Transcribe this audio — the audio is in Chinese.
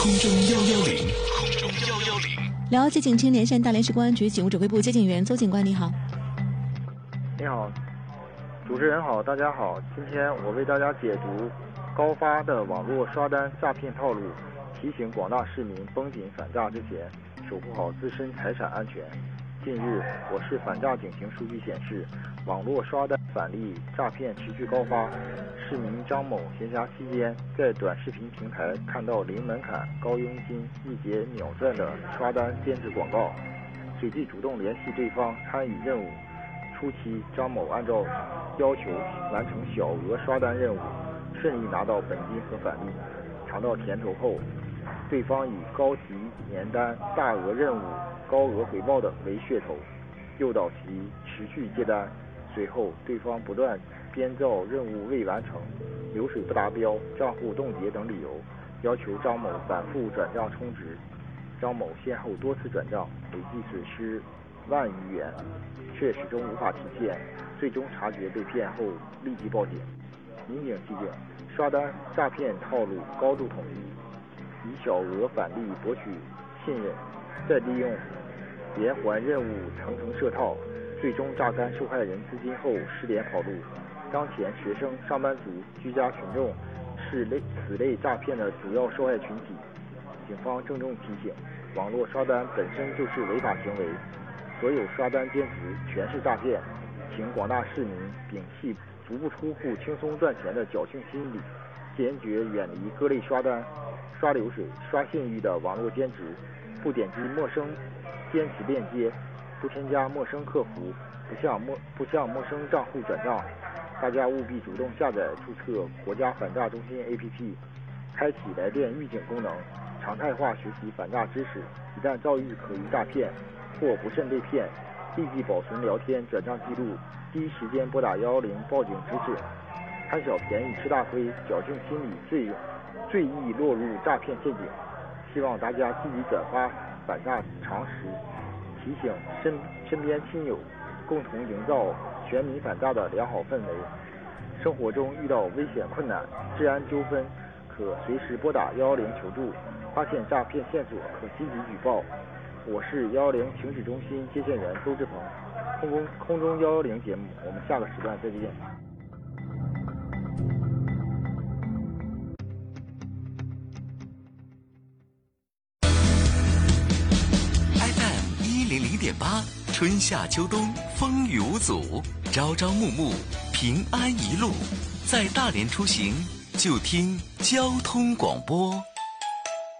空中110，空中110。 了解警情连线大连市公安局警务指挥部接警员邹警官，你好。 你好，主持人好，大家好。今天我为大家解读高发的网络刷单诈骗套路，提醒广大市民绷紧反诈之前，守护好自身财产安全。近日，我市反诈警情数据显示，网络刷单返利诈骗持续高发。市民张某闲暇期间在短视频平台看到零门槛、高佣金、一节秒赚的刷单兼职广告，随即主动联系对方参与任务。初期，张某按照要求完成小额刷单任务，顺利拿到本金和返利。尝到甜头后，对方以高级年单、大额任务、高额回报等为噱头，诱导其持续接单。随后，对方不断编造任务未完成、流水不达标、账户冻结等理由，要求张某反复转账充值。张某先后多次转账，累计损失万余元，却始终无法提现。最终察觉被骗后，立即报警。民警提醒，刷单诈骗套路高度统一，以小额返利博取信任，再利用连环任务层层设套，最终榨干受害人资金后失联跑路。当前学生、上班族、居家群众是此类诈骗的主要受害群体。警方郑重提醒，网络刷单本身就是违法行为，所有刷单兼职全是诈骗，请广大市民摒弃足不出户轻松赚钱的侥幸心理，坚决远离各类刷单、刷流水、刷信誉的网络兼职，不点击陌生兼职链接，不添加陌生客服，不向陌生账户转账。大家务必主动下载注册国家反诈中心 APP， 开启来电预警功能，常态化学习反诈知识。一旦遭遇可疑诈骗或不慎被骗，立即保存聊天转账记录，第一时间拨打110报警止损。贪小便宜吃大亏，侥幸心理最易落入诈骗陷阱。希望大家积极转发反诈常识，提醒身边亲友，共同营造全民反诈的良好氛围。生活中遇到危险困难、治安纠纷，可随时拨打110求助，发现诈骗线索可积极举报。我是110情指中心接线员周志鹏。空中110节目，我们下个时段再见。 FM100.8，春夏秋冬风雨无阻，朝朝暮暮平安一路。在大连出行就听交通广播。